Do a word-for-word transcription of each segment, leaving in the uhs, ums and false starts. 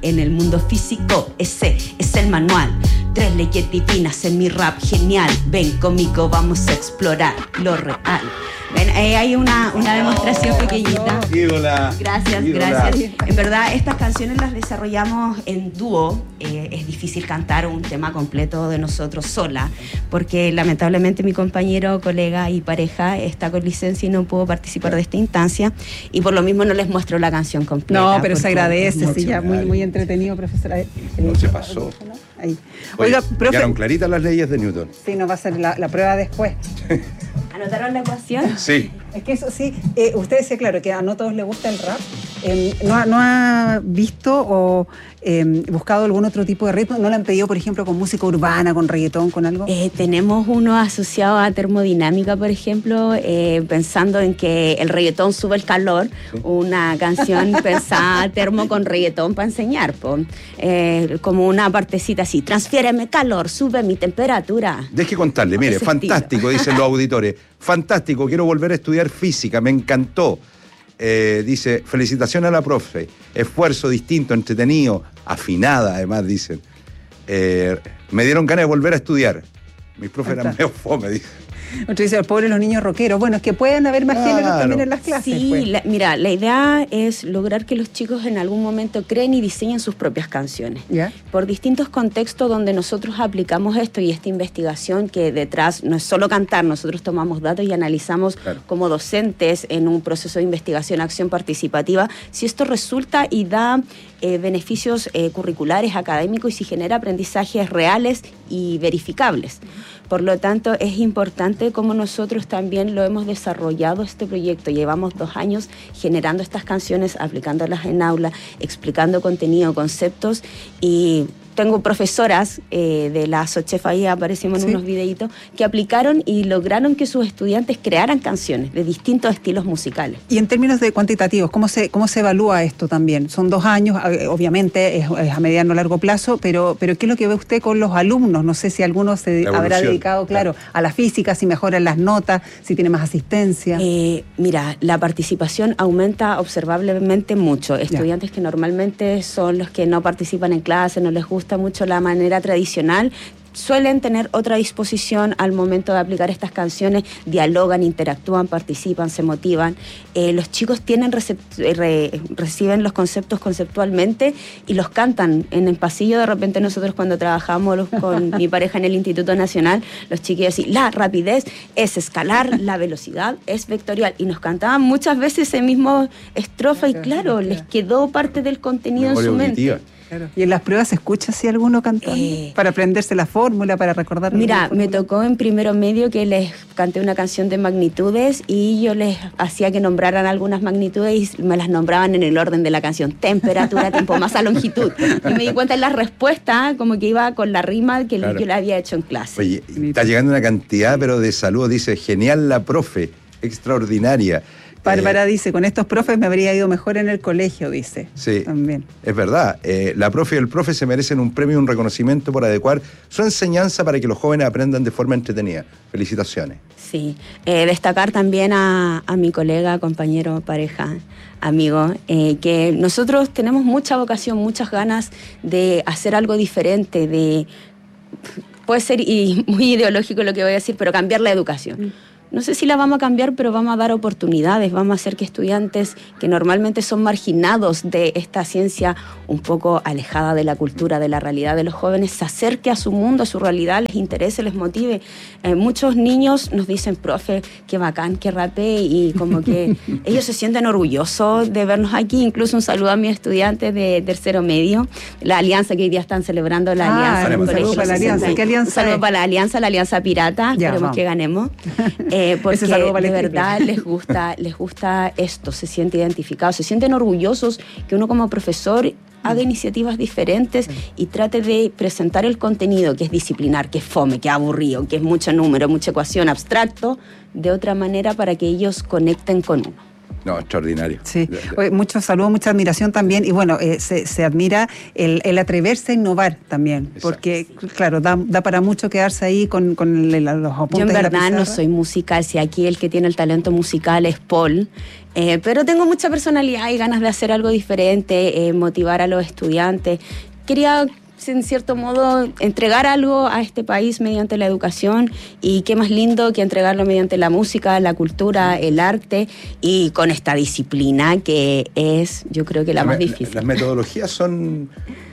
en el mundo físico, ese es el manual. Tres leyes divinas en mi rap genial. Ven conmigo, vamos a explorar lo real. Ven, eh, hay una, una demostración pequeñita. Ídola. Gracias, ídola. gracias. En verdad, estas canciones las desarrollamos en dúo. Eh, es difícil cantar un tema completo de nosotros sola, porque lamentablemente mi compañero, colega y pareja está con licencia y no pudo participar de esta instancia, y por lo mismo no les muestro la canción completa. No, pero se agradece, sí, ya muy, Dale. muy entretenido, profesora. No se pasó. Ahí. Oiga, Oiga, profe. quedaron claritas las leyes de Newton. Sí, nos va a hacer la, la prueba después. ¿Anotaron la ecuación? Sí. Es que eso sí, eh, usted decía, claro, que a no todos les gusta el rap. Eh, ¿no, ha- ¿No ha visto o eh, buscado algún otro tipo de ritmo? ¿No le han pedido, por ejemplo, con música urbana, con reggaetón, con algo? Eh, tenemos uno asociado a termodinámica, por ejemplo, eh, pensando en que el reggaetón sube el calor, sí. Una canción pensada termo con reggaetón para enseñar, po. Eh, como una partecita así, transfiéreme calor, sube mi temperatura. Deje contarle, mire, Ese fantástico, estilo. dicen los auditores, fantástico, quiero volver a estudiar física, me encantó. Eh, dice, felicitaciones a la profe, esfuerzo distinto, entretenido, afinada además, dicen. Eh, me dieron ganas de volver a estudiar. Mis profes eran medio fome, dice. Otro dice, pobre los niños rockeros. Bueno, es que pueden haber más Claro. géneros también en las clases. Sí, pues. la- mira, la idea es lograr que los chicos en algún momento creen y diseñen sus propias canciones. ¿Ya? Por distintos contextos donde nosotros aplicamos esto y esta investigación, que detrás no es solo cantar, nosotros tomamos datos y analizamos Claro. como docentes en un proceso de investigación, acción participativa, si esto resulta y da eh, beneficios eh, curriculares, académicos, y si genera aprendizajes reales y verificables. Por lo tanto, es importante como nosotros también lo hemos desarrollado este proyecto. Llevamos dos años generando estas canciones, aplicándolas en aula, explicando contenido, conceptos, y tengo profesoras eh, de la SOCHEF, ahí aparecimos en Sí. unos videitos, que aplicaron y lograron que sus estudiantes crearan canciones de distintos estilos musicales. Y en términos de cuantitativos, ¿cómo se, cómo se evalúa esto también? Son dos años, eh, obviamente es, es a mediano o largo plazo, pero, pero ¿qué es lo que ve usted con los alumnos? No sé si alguno se La habrá evolución, dedicado, claro, claro. a la física, si mejoran las notas, si tiene más asistencia. Eh, mira, la participación aumenta observablemente mucho. Estudiantes que normalmente son los que no participan en clase, no les gusta mucho la manera tradicional, suelen tener otra disposición al momento de aplicar estas canciones, dialogan, interactúan, participan, se motivan. Eh, los chicos tienen recept- re- reciben los conceptos conceptualmente y los cantan en el pasillo. De repente nosotros cuando trabajamos los- con mi pareja en el Instituto Nacional, los chiquillos así, la rapidez es escalar, la velocidad es vectorial, y nos cantaban muchas veces ese mismo estrofa y claro, les quedó parte del contenido Memoria en su auditiva. mente. Claro. ¿Y en las pruebas se escucha si alguno cantando? Eh, para aprenderse la fórmula, para recordar. Mira, alguna me fórmula? tocó en primero medio que les canté una canción de magnitudes y yo les hacía que nombraran algunas magnitudes y me las nombraban en el orden de la canción: temperatura, tiempo, masa, longitud. Y me di cuenta en la respuesta como que iba con la rima que Claro. yo le había hecho en clase. Oye, está llegando una cantidad, pero de saludos. Dice, genial la profe, extraordinaria. Bárbara Eh, dice, con estos profes me habría ido mejor en el colegio, dice. Sí, También. es verdad. Eh, la profe y el profe se merecen un premio y un reconocimiento por adecuar su enseñanza para que los jóvenes aprendan de forma entretenida. Felicitaciones. Sí, eh, destacar también a, a mi colega, compañero, pareja, amigo, eh, que nosotros tenemos mucha vocación, muchas ganas de hacer algo diferente, de, puede ser y muy ideológico lo que voy a decir, pero cambiar la educación. No sé si la vamos a cambiar, pero vamos a dar oportunidades, vamos a hacer que estudiantes que normalmente son marginados de esta ciencia un poco alejada de la cultura, de la realidad de los jóvenes, se acerque a su mundo, a su realidad, les interese, les motive. Eh, muchos niños nos dicen, profe, qué bacán, qué rapé, y como que ellos se sienten orgullosos de vernos aquí. Incluso un saludo a mis estudiantes de tercero medio, la alianza que hoy día están celebrando, la Ah, alianza. un del saludo Colegio para la alianza. sesenta. ¿Qué alianza Un saludo es? para la alianza, la alianza pirata, Ya, esperemos vamos. que ganemos. Eh, porque Ese saludo para de el equipo. verdad les gusta, les gusta esto, se sienten identificados, se sienten orgullosos que uno como profesor haga iniciativas diferentes y trate de presentar el contenido que es disciplinar, que es fome, que es aburrido, que es mucho número, mucha ecuación, abstracto, de otra manera para que ellos conecten con uno. No, extraordinario. Sí, Oye, muchos saludos, mucha admiración también. Y bueno, eh, se, se admira el, el atreverse a innovar también. Exacto. Porque, claro, da, da para mucho quedarse ahí con, con el, los apuntes. Yo en de la verdad no soy musical, si aquí el que tiene el talento musical es Paul. Eh, pero tengo mucha personalidad y ganas de hacer algo diferente, eh, motivar a los estudiantes. Quería, en cierto modo, entregar algo a este país mediante la educación, y qué más lindo que entregarlo mediante la música, la cultura, el arte, y con esta disciplina que es, yo creo que la, la más difícil. Las metodologías son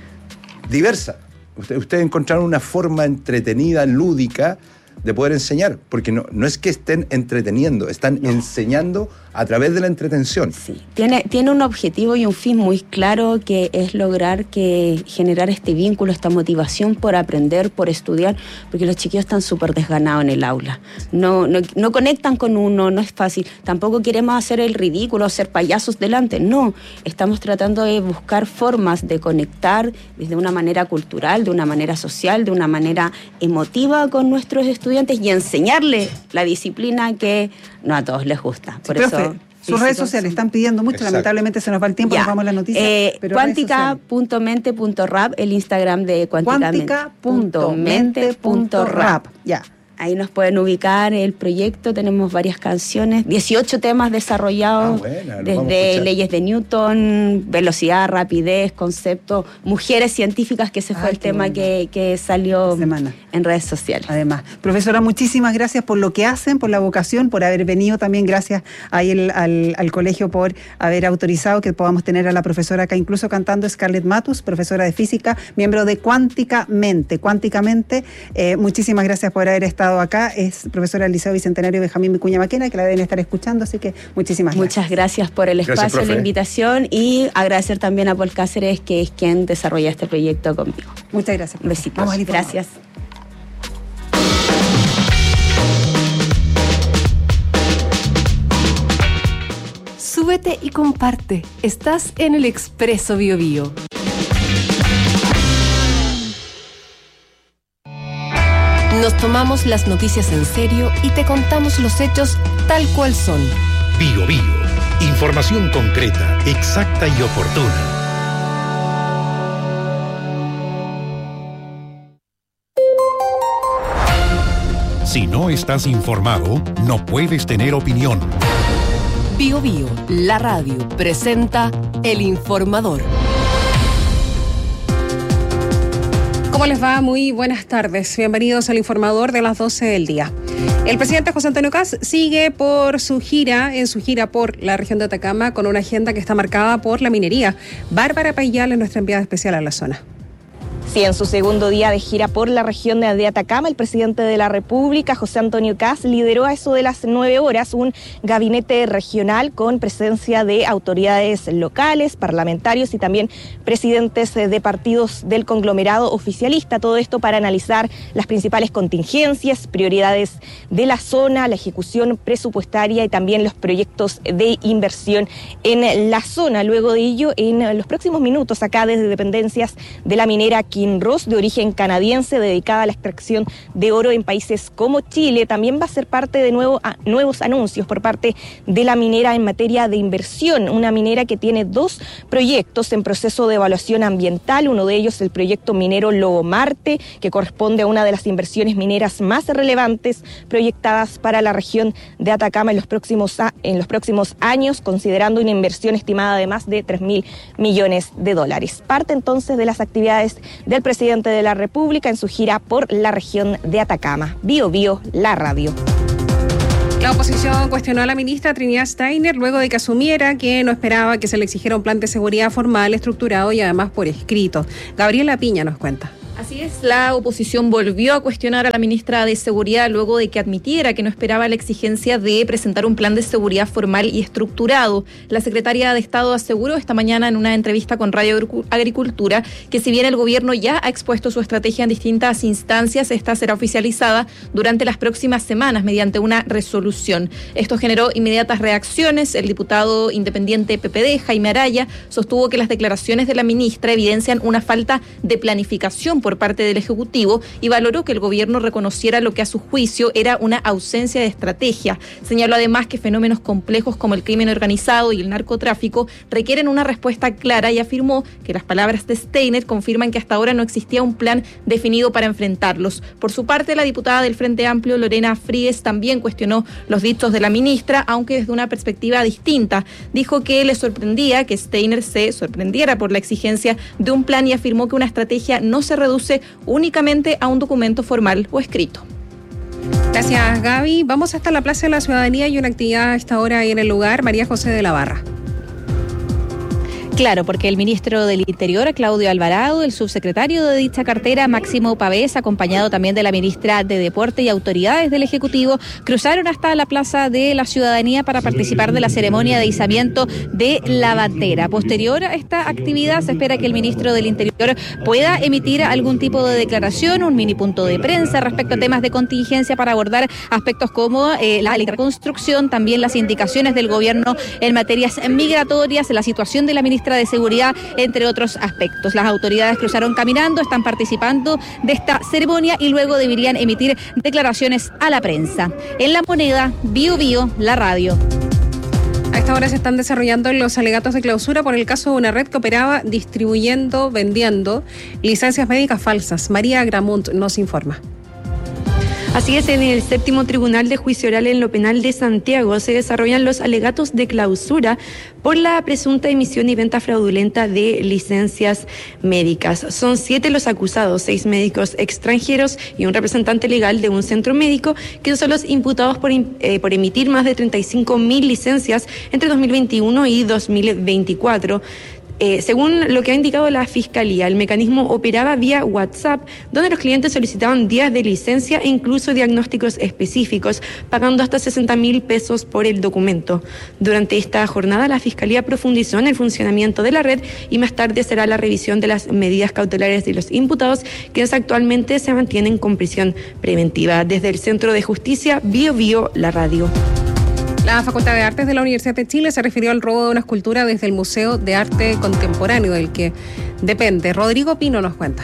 diversas. Ustedes usted encontraron una forma entretenida, lúdica, de poder enseñar, porque no, no es que estén entreteniendo, están no. enseñando a través de la entretención. Sí, tiene, tiene un objetivo y un fin muy claro, que es lograr que generar este vínculo, esta motivación por aprender, por estudiar, porque los chiquillos están súper desganados en el aula. No, no, no conectan con uno, no es fácil. Tampoco queremos hacer el ridículo, ser payasos delante. No, estamos tratando de buscar formas de conectar de una manera cultural, de una manera social, de una manera emotiva con nuestros estudiantes, y enseñarles la disciplina que no a todos les gusta. Por sí, eso profe, sus redes sociales están pidiendo mucho. Exacto. Lamentablemente se nos va el tiempo, ya. Nos vamos a la noticia. Eh, cuántica punto mente punto rap, el Instagram de cuántica punto mente punto rap. Ya. Ahí nos pueden ubicar el proyecto, tenemos varias canciones, dieciocho temas desarrollados, ah, buena, desde leyes de Newton, velocidad, rapidez, concepto, mujeres científicas, que ese fue Ay, el tema bueno. que, que salió Semana. en redes sociales. Además, profesora, muchísimas gracias por lo que hacen, por la vocación, por haber venido también, gracias ahí el, al, al colegio por haber autorizado que podamos tener a la profesora acá, incluso cantando, Scarlett Matus, profesora de física, miembro de Cuántica Mente. Cuánticamente, eh, muchísimas gracias por haber estado acá. Es profesora del Liceo Bicentenario Benjamín Vicuña Maquena, que la deben estar escuchando, así que muchísimas gracias. Muchas gracias por el espacio, gracias, la invitación, y agradecer también a Paul Cáceres, que es quien desarrolla este proyecto conmigo. Muchas gracias. Besitos. Vamos al Gracias. Súbete y comparte. Estás en el Expreso Bio Bio. Nos tomamos las noticias en serio y te contamos los hechos tal cual son. Bio Bio. Información concreta, exacta y oportuna. Si no estás informado, no puedes tener opinión. Bio Bio, la radio, presenta El Informador. ¿Cómo les va? Muy buenas tardes. Bienvenidos al Informador de las doce del día. El presidente José Antonio Kast sigue por su gira, en su gira por la región de Atacama, con una agenda que está marcada por la minería. Bárbara Payal es nuestra enviada especial a la zona. Sí, en su segundo día de gira por la región de Atacama, el presidente de la República, José Antonio Kast, lideró a eso de las nueve horas un gabinete regional con presencia de autoridades locales, parlamentarios y también presidentes de partidos del conglomerado oficialista. Todo esto para analizar las principales contingencias, prioridades de la zona, la ejecución presupuestaria y también los proyectos de inversión en la zona. Luego de ello, en los próximos minutos, acá desde dependencias de la minera Kinross, de origen canadiense, dedicada a la extracción de oro en países como Chile, también va a ser parte de nuevo, a, nuevos anuncios por parte de la minera en materia de inversión. Una minera que tiene dos proyectos en proceso de evaluación ambiental, uno de ellos el proyecto minero Lobo Marte, que corresponde a una de las inversiones mineras más relevantes proyectadas para la región de Atacama en los próximos, en los próximos años, considerando una inversión estimada de más de tres mil millones de dólares. Parte entonces de las actividades del presidente de la República en su gira por la región de Atacama. Bio Bio, la radio. La oposición cuestionó a la ministra Trinidad Steiner luego de que asumiera que no esperaba que se le exigiera un plan de seguridad formal, estructurado y además por escrito. Gabriela Piña nos cuenta. Así es, la oposición volvió a cuestionar a la ministra de Seguridad luego de que admitiera que no esperaba la exigencia de presentar un plan de seguridad formal y estructurado. La secretaria de Estado aseguró esta mañana en una entrevista con Radio Agricultura que si bien el gobierno ya ha expuesto su estrategia en distintas instancias, esta será oficializada durante las próximas semanas mediante una resolución. Esto generó inmediatas reacciones. El diputado independiente P P D, Jaime Araya, sostuvo que las declaraciones de la ministra evidencian una falta de planificación por por parte del Ejecutivo y valoró que el gobierno reconociera lo que a su juicio era una ausencia de estrategia. Señaló además que fenómenos complejos como el crimen organizado y el narcotráfico requieren una respuesta clara y afirmó que las palabras de Steiner confirman que hasta ahora no existía un plan definido para enfrentarlos. Por su parte, la diputada del Frente Amplio, Lorena Fríes, también cuestionó los dichos de la ministra, aunque desde una perspectiva distinta. Dijo que le sorprendía que Steiner se sorprendiera por la exigencia de un plan y afirmó que una estrategia no se reduce únicamente a un documento formal o escrito. Gracias, Gaby. Vamos hasta la Plaza de la Ciudadanía y una actividad a esta hora ahí en el lugar. María José de la Barra. Claro, porque el ministro del Interior, Claudio Alvarado, el subsecretario de dicha cartera, Máximo Pavés, acompañado también de la ministra de Deporte y autoridades del Ejecutivo, cruzaron hasta la Plaza de la Ciudadanía para participar de la ceremonia de izamiento de la bandera. Posterior a esta actividad, se espera que el ministro del Interior pueda emitir algún tipo de declaración, un mini punto de prensa respecto a temas de contingencia para abordar aspectos como eh, la reconstrucción, también las indicaciones del gobierno en materias migratorias, la situación de la ministra de Seguridad, entre otros aspectos. Las autoridades cruzaron caminando, están participando de esta ceremonia y luego deberían emitir declaraciones a la prensa. En La Moneda, Bio Bio, la radio. A esta hora se están desarrollando los alegatos de clausura por el caso de una red que operaba distribuyendo, vendiendo licencias médicas falsas. María Gramunt nos informa. Así es, en el séptimo Tribunal de Juicio Oral en lo Penal de Santiago se desarrollan los alegatos de clausura por la presunta emisión y venta fraudulenta de licencias médicas. Son siete los acusados, seis médicos extranjeros y un representante legal de un centro médico, que son los imputados por, eh, por emitir más de treinta y cinco mil licencias entre dos mil veintiuno y dos mil veinticuatro. Eh, según lo que ha indicado la Fiscalía, el mecanismo operaba vía WhatsApp, donde los clientes solicitaban días de licencia e incluso diagnósticos específicos, pagando hasta sesenta mil pesos por el documento. Durante esta jornada, la Fiscalía profundizó en el funcionamiento de la red y más tarde será la revisión de las medidas cautelares de los imputados, quienes actualmente se mantienen con prisión preventiva. Desde el Centro de Justicia, Bio Bio, la radio. La Facultad de Artes de la Universidad de Chile se refirió al robo de una escultura desde el Museo de Arte Contemporáneo, del que depende. Rodrigo Pino nos cuenta.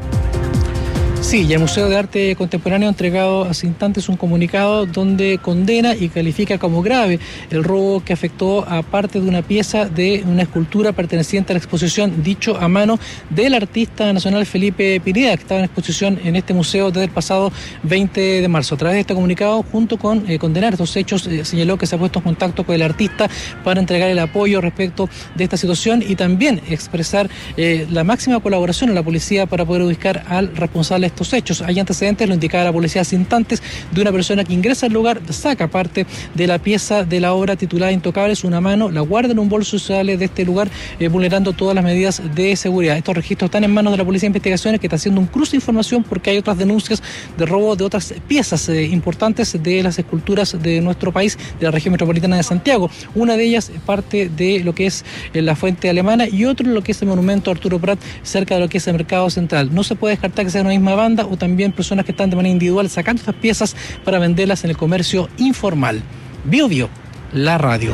Sí, y el Museo de Arte Contemporáneo ha entregado hace instantes un comunicado donde condena y califica como grave el robo que afectó a parte de una pieza de una escultura perteneciente a la exposición Dicho a Mano del artista nacional Felipe Pineda, que estaba en exposición en este museo desde el pasado veinte de marzo. A través de este comunicado, junto con eh, condenar estos hechos, eh, señaló que se ha puesto en contacto con el artista para entregar el apoyo respecto de esta situación y también expresar eh, la máxima colaboración a la policía para poder ubicar al responsable de estos hechos. Hay antecedentes, lo indicaba la policía hace instantes, de una persona que ingresa al lugar, saca parte de la pieza de la obra titulada Intocables, una mano, la guarda en un bolso y sale de este lugar eh, vulnerando todas las medidas de seguridad. Estos registros están en manos de la Policía de Investigaciones, que está haciendo un cruce de información porque hay otras denuncias de robo de otras piezas eh, importantes de las esculturas de nuestro país, de la región metropolitana de Santiago. Una de ellas parte de lo que es eh, la fuente alemana y otro lo que es el monumento Arturo Prat, cerca de lo que es el Mercado Central. No se puede descartar que sea una misma banda o también personas que están de manera individual sacando estas piezas para venderlas en el comercio informal. Bio Bio, la radio.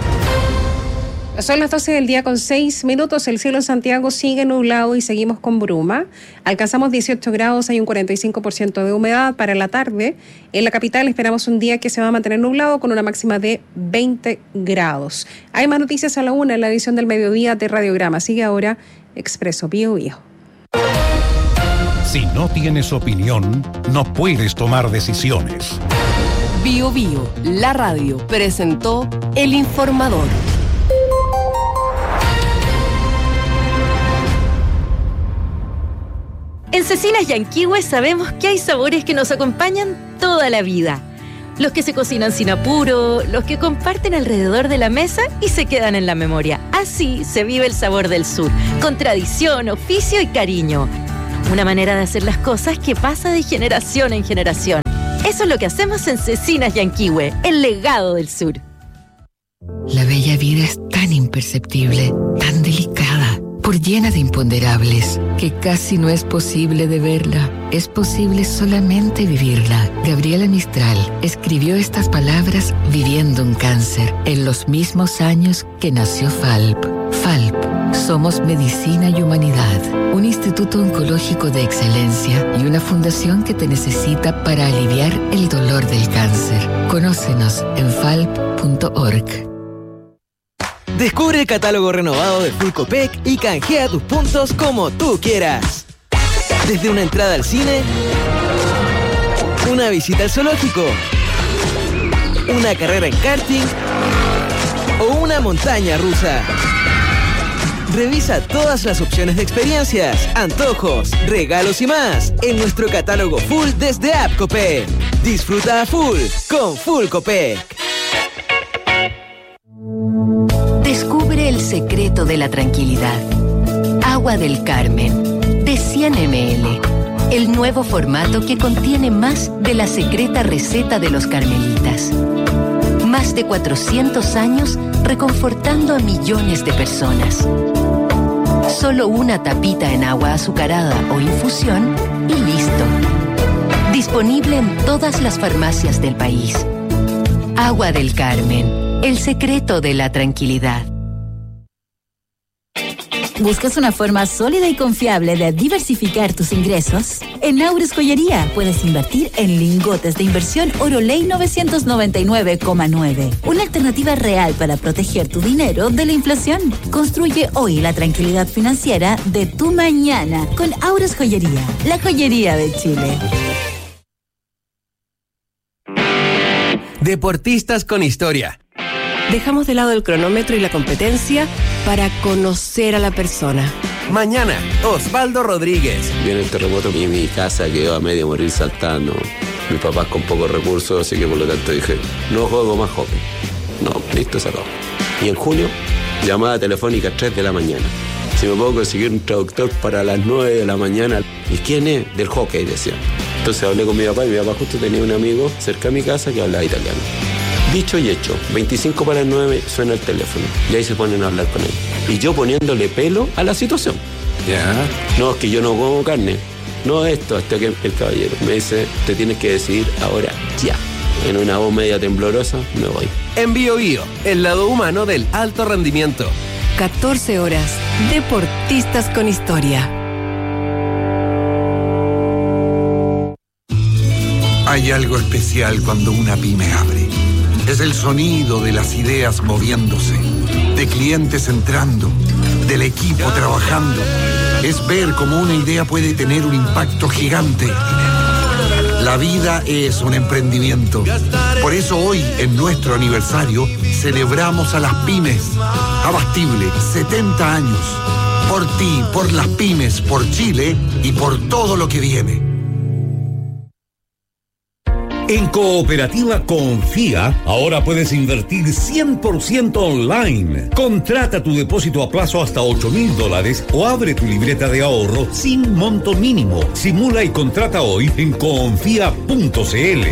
Son las doce del día con seis minutos. El cielo en Santiago sigue nublado y seguimos con bruma. Alcanzamos dieciocho grados, hay un cuarenta y cinco por ciento de humedad para la tarde. En la capital esperamos un día que se va a mantener nublado con una máxima de veinte grados. Hay más noticias a la una en la edición del mediodía de Radiograma. Sigue ahora Expreso Bio Bio. Si no tienes opinión, no puedes tomar decisiones. Bio Bio, la radio, presentó El Informador. En Cecinas Yanquihue sabemos que hay sabores que nos acompañan toda la vida. Los que se cocinan sin apuro, los que comparten alrededor de la mesa y se quedan en la memoria. Así se vive el sabor del sur, con tradición, oficio y cariño. Una manera de hacer las cosas que pasa de generación en generación. Eso es lo que hacemos en Cecinas Yanquihue, el legado del sur. La bella vida es tan imperceptible, tan delicada. por llena de imponderables, que casi no es posible de verla. Es posible solamente vivirla. Gabriela Mistral escribió estas palabras viviendo un cáncer en los mismos años que nació F A L P. F A L P. Somos Medicina y Humanidad, un instituto oncológico de excelencia y una fundación que te necesita para aliviar el dolor del cáncer. Conócenos en falp punto org. Descubre el catálogo renovado de Full Copec y canjea tus puntos como tú quieras. Desde una entrada al cine, una visita al zoológico, una carrera en karting o una montaña rusa. Revisa todas las opciones de experiencias, antojos, regalos y más en nuestro catálogo Full desde App Copec. Disfruta a full con Full Copec. Descubre el secreto de la tranquilidad. Agua del Carmen, de cien mililitros. El nuevo formato que contiene más de la secreta receta de los carmelitas. Más de cuatrocientos años reconfortando a millones de personas. Solo una tapita en agua azucarada o infusión y listo. Disponible en todas las farmacias del país. Agua del Carmen, el secreto de la tranquilidad. ¿Buscas una forma sólida y confiable de diversificar tus ingresos? En Auris Joyería puedes invertir en lingotes de inversión Oroley novecientos noventa y nueve coma nueve. Una alternativa real para proteger tu dinero de la inflación. Construye hoy la tranquilidad financiera de tu mañana con Auris Joyería, la joyería de Chile. Deportistas con historia. Dejamos de lado el cronómetro y la competencia para conocer a la persona. Mañana, Osvaldo Rodríguez. Viene el terremoto y mi casa quedó a medio morir saltando. Mis papás con pocos recursos, así que por lo tanto dije, no juego más hockey. No, listo, se acabó. Y en junio, llamada telefónica a tres de la mañana. Si me puedo conseguir un traductor para las nueve de la mañana. ¿Y quién es? Del hockey, decía. Entonces hablé con mi papá y mi papá justo tenía un amigo cerca de mi casa que hablaba italiano. Dicho y hecho, veinticinco para las nueve suena el teléfono y ahí se ponen a hablar con él. Y yo poniéndole pelo a la situación. Ya. No, es que yo no como carne. No esto, hasta que el caballero me dice, te tienes que decidir ahora, ya. En una voz media temblorosa, me voy. En Bio Bio, el lado humano del alto rendimiento. catorce horas. Deportistas con historia. Hay algo especial cuando una pyme abre. Es el sonido de las ideas moviéndose, de clientes entrando, del equipo trabajando. Es ver cómo una idea puede tener un impacto gigante. La vida es un emprendimiento. Por eso hoy, en nuestro aniversario, celebramos a las pymes. Abastible, setenta años. Por ti, por las pymes, por Chile y por todo lo que viene. En Cooperativa Confía, ahora puedes invertir cien por ciento online. Contrata tu depósito a plazo hasta ocho mil dólares o abre tu libreta de ahorro sin monto mínimo. Simula y contrata hoy en confía punto cl.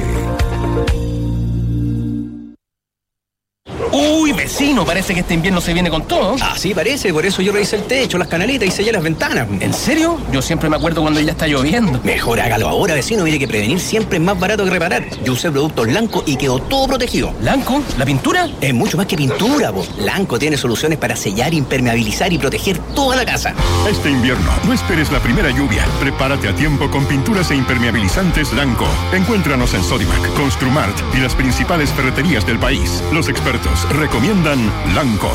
Uy, vecino, parece que este invierno se viene con todo. Ah, sí, parece, por eso yo revisé el techo, las canaletas y sellé las ventanas. ¿En serio? Yo siempre me acuerdo cuando ya está lloviendo. Mejor hágalo ahora, vecino, mire que prevenir siempre es más barato que reparar. Yo usé productos Lanco y quedó todo protegido. ¿Lanco? ¿La pintura? Es mucho más que pintura, po. Lanco tiene soluciones para sellar, impermeabilizar y proteger toda la casa. Este invierno, no esperes la primera lluvia. Prepárate a tiempo con pinturas e impermeabilizantes Lanco. Encuéntranos en Sodimac, Construmart y las principales ferreterías del país. Los expertos recomiendan Lanco.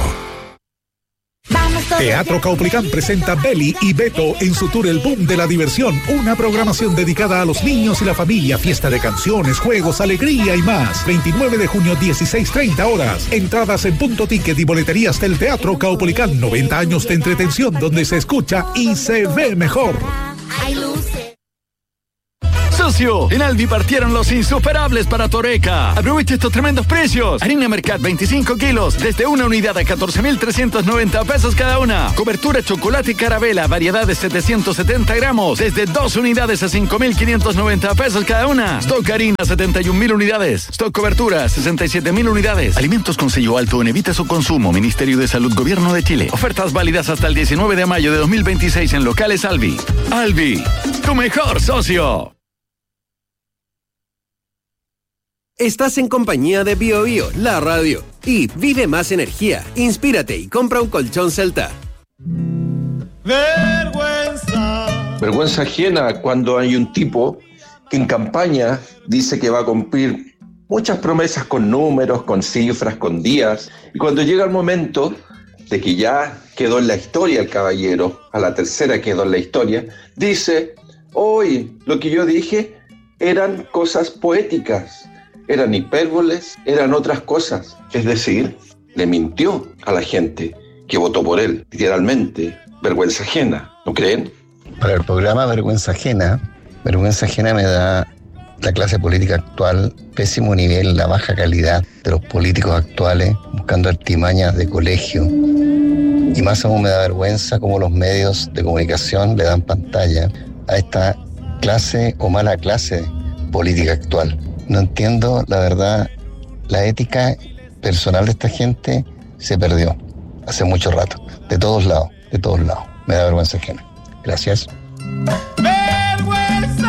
Teatro Caupolicán presenta Beli y Beto en su tour El Boom de la Diversión, una programación dedicada a los niños y la familia, fiesta de canciones, juegos, alegría y más. veintinueve de junio, dieciséis treinta horas. Entradas en Punto Ticket y boleterías del Teatro Caupolicán. noventa años de entretención donde se escucha y se ve mejor. Socio, en Alvi partieron los insuperables para Toreca. Aprovecha estos tremendos precios. Harina Mercat veinticinco kilos, desde una unidad a catorce mil trescientos noventa pesos cada una. Cobertura chocolate Carabela, variedad de setecientos setenta gramos, desde dos unidades a cinco mil quinientos noventa pesos cada una. Stock harina, setenta y un mil unidades. Stock cobertura, sesenta y siete mil unidades. Alimentos con sello alto en Evita su consumo. Ministerio de Salud, Gobierno de Chile. Ofertas válidas hasta el diecinueve de mayo de dos mil veintiséis en locales Alvi. Alvi, tu mejor socio. Estás en compañía de Bio Bio, la radio. Y vive más energía, inspírate y compra un colchón Celta. Vergüenza. Vergüenza ajena cuando hay un tipo que en campaña dice que va a cumplir muchas promesas con números, con cifras, con días. Y cuando llega el momento de que ya quedó en la historia el caballero, a la tercera quedó en la historia, dice, hoy lo que yo dije eran cosas poéticas. Eran hipérboles, eran otras cosas. Es decir, le mintió a la gente que votó por él, literalmente. Vergüenza ajena, ¿no creen? Para el programa Vergüenza Ajena, vergüenza ajena me da la clase política actual, pésimo nivel, la baja calidad de los políticos actuales, buscando artimañas de colegio. Y más aún me da vergüenza cómo los medios de comunicación le dan pantalla a esta clase o mala clase política actual. No entiendo, la verdad, la ética personal de esta gente se perdió hace mucho rato, de todos lados, de todos lados. Me da vergüenza ajena. Gracias. Vergüenza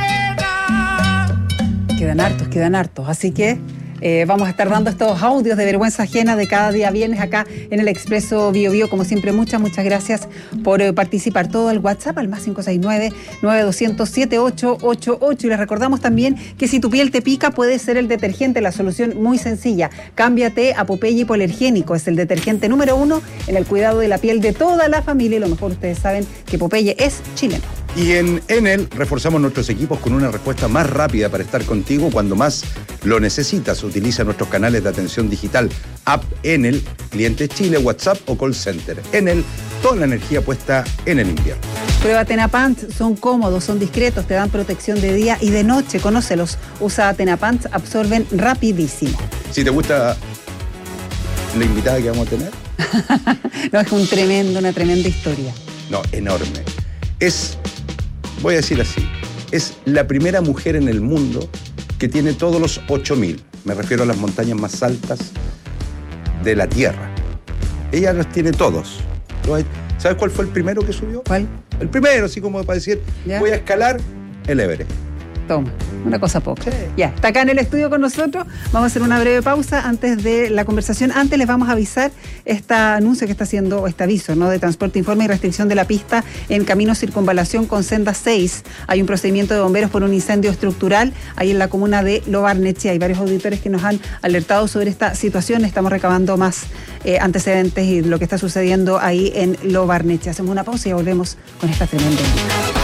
ajena. Quedan hartos, quedan hartos, así que Eh, vamos a estar dando estos audios de vergüenza ajena de cada día viernes acá en el Expreso Bio Bio. Como siempre, muchas, muchas gracias por eh, participar. Todo al WhatsApp, al más cinco seis nueve, nueve dos cero cero, siete ocho ocho ocho. Y les recordamos también que si tu piel te pica, puede ser el detergente, la solución muy sencilla. Cámbiate a Popeye Hipoalergénico. Es el detergente número uno en el cuidado de la piel de toda la familia. Y lo mejor, ustedes saben que Popeye es chileno. Y en Enel reforzamos nuestros equipos con una respuesta más rápida para estar contigo cuando más lo necesitas. Utiliza nuestros canales de atención digital, App Enel, Clientes Chile, WhatsApp o Call Center. Enel, toda la energía puesta en el invierno. Prueba Tenapants, son cómodos, son discretos, te dan protección de día y de noche. Conócelos. Usa Tenapants, absorben rapidísimo. Si te gusta la invitada que vamos a tener. No, es un tremendo, una tremenda historia. No, enorme. Es... Voy a decir así, es la primera mujer en el mundo que tiene todos los ocho mil. Me refiero a las montañas más altas de la Tierra. Ella los tiene todos. ¿Sabes cuál fue el primero que subió? ¿Cuál? El primero, así como para decir, ¿ya? Voy a escalar el Everest. Toma, una cosa poca. Sí. Ya, está acá en el estudio con nosotros. Vamos a hacer una breve pausa antes de la conversación. Antes les vamos a avisar este anuncio que está haciendo, o este aviso, ¿no? De transporte, informe y restricción de la pista en camino circunvalación con senda seis. Hay un procedimiento de bomberos por un incendio estructural ahí en la comuna de Lobarnechea. Hay varios auditores que nos han alertado sobre esta situación. Estamos recabando más eh, antecedentes y lo que está sucediendo ahí en Lobarnechea. Hacemos una pausa y volvemos con esta tremenda invitación.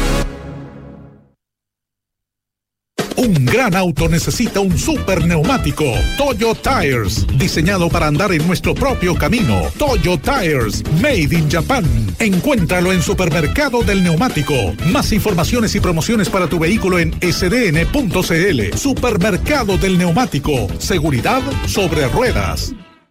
Un gran auto necesita un super neumático. Toyo Tires, diseñado para andar en nuestro propio camino. Toyo Tires, made in Japan. Encuéntralo en Supermercado del Neumático. Más informaciones y promociones para tu vehículo en ese de ene punto ce ele. Supermercado del Neumático. Seguridad sobre ruedas.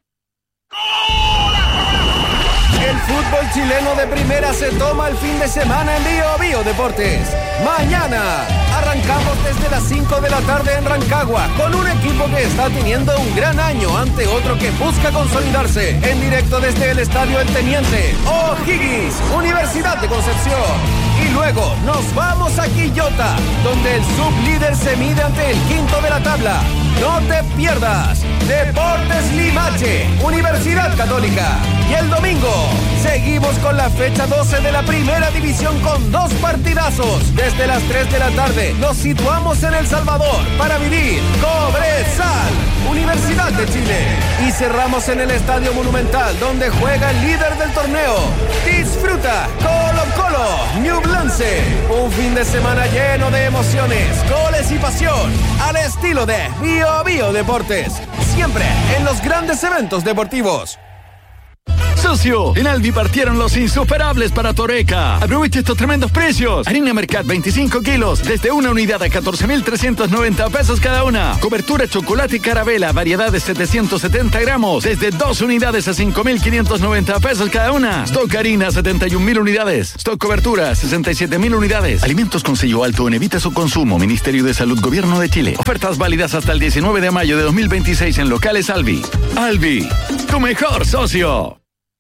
El fútbol chileno de primera se toma el fin de semana en Bio Bio Deportes. Mañana arrancamos desde las cinco de la tarde en Rancagua con un equipo que está teniendo un gran año ante otro que busca consolidarse. En directo desde el Estadio El Teniente, O'Higgins, Universidad de Concepción. Y luego nos vamos a Quillota, donde el sublíder se mide ante el quinto de la tabla. No te pierdas Deportes Limache, Universidad Católica. Y el domingo seguimos con la fecha doce de la primera división con dos partidazos. Desde las tres de la tarde nos situamos en El Salvador para vivir Cobresal, Universidad de Chile. Y cerramos en el Estadio Monumental, donde juega el líder del torneo. Disfruta Colo Colo, Ñublense. Un fin de semana lleno de emociones, goles y pasión, al estilo de Bio Bio Deportes. Siempre en los grandes eventos deportivos. Socio, en Albi partieron los insuperables para Toreca. Aprovecha estos tremendos precios. Harina Mercat veinticinco kilos, desde una unidad a catorce mil trescientos noventa pesos cada una. Cobertura chocolate y carabela, variedad de setecientos setenta gramos, desde dos unidades a cinco mil quinientos noventa pesos cada una. Stock harina, setenta y un mil unidades. Stock cobertura, sesenta y siete mil unidades. Alimentos con sello alto en evita su consumo. Ministerio de Salud, Gobierno de Chile. Ofertas válidas hasta el diecinueve de mayo de dos mil veintiséis en locales Albi. Albi, tu mejor socio.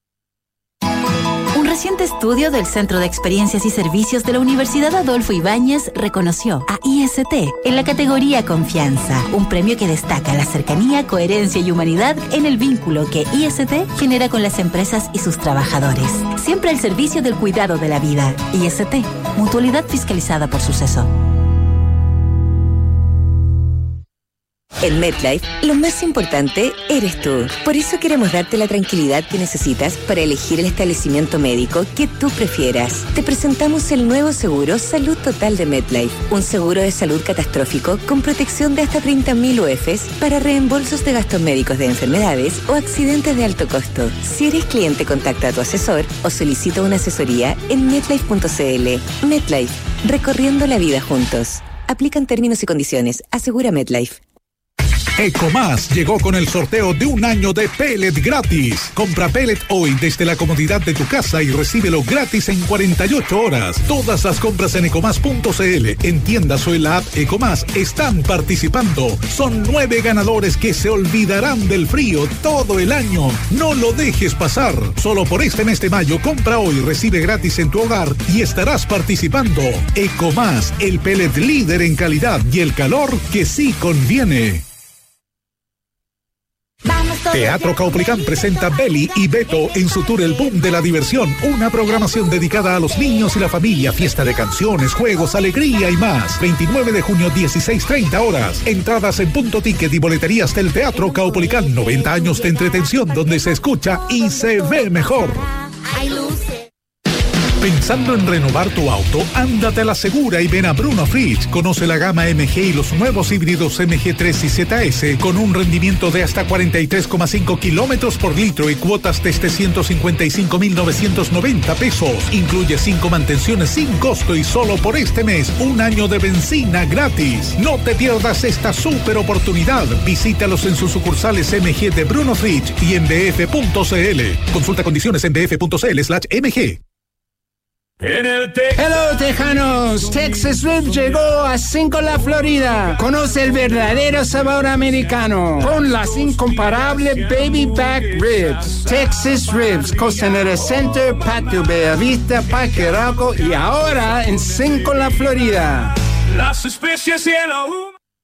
Un reciente estudio del Centro de Experiencias y Servicios de la Universidad Adolfo Ibáñez reconoció a I S T en la categoría Confianza, un premio que destaca la cercanía, coherencia y humanidad en el vínculo que I S T genera con las empresas y sus trabajadores. Siempre al servicio del cuidado de la vida. I S T, mutualidad fiscalizada por Suceso. En MetLife, lo más importante eres tú. Por eso queremos darte la tranquilidad que necesitas para elegir el establecimiento médico que tú prefieras. Te presentamos el nuevo seguro Salud Total de MetLife, un seguro de salud catastrófico con protección de hasta treinta mil U F s para reembolsos de gastos médicos de enfermedades o accidentes de alto costo. Si eres cliente, contacta a tu asesor o solicita una asesoría en metlife punto c l. MetLife, recorriendo la vida juntos. Aplican términos y condiciones. Asegura MetLife. Ecomás llegó con el sorteo de un año de pellet gratis. Compra pellet hoy desde la comodidad de tu casa y recíbelo gratis en cuarenta y ocho horas. Todas las compras en ecomás punto c l, en tiendas o en la app Ecomás están participando. Son nueve ganadores que se olvidarán del frío todo el año. No lo dejes pasar. Solo por este mes de mayo, compra hoy, recibe gratis en tu hogar y estarás participando. Ecomás, el pellet líder en calidad y el calor que sí conviene. Teatro Caupolicán presenta Beli y Beto en su tour El Boom de la Diversión, una programación dedicada a los niños y la familia, fiesta de canciones, juegos, alegría y más. veintinueve de junio, dieciséis treinta horas. Entradas en Punto Ticket y boleterías del Teatro Caupolicán. noventa años de entretención donde se escucha y se ve mejor. ¿Pensando en renovar tu auto? Ándate a la segura y ven a Bruno Fritz. Conoce la gama M G y los nuevos híbridos M G tres y Z S con un rendimiento de hasta cuarenta y tres coma cinco kilómetros por litro y cuotas desde ciento cincuenta y cinco mil novecientos noventa pesos. Incluye cinco mantenciones sin costo y solo por este mes un año de benzina gratis. No te pierdas esta super oportunidad. Visítalos en sus sucursales M G de Bruno Fritz y en b f punto c l. Consulta condiciones en b f punto c l slash m g. En el te- Hello Tejanos, Texas Ribs llegó a Cinco La Florida. Conoce el verdadero sabor americano con las incomparables Baby Back Ribs. Texas Ribs, Costanera Center, Patio Bellavista, Parque Arauco y ahora en Cinco La Florida. Las especies y el ahumado.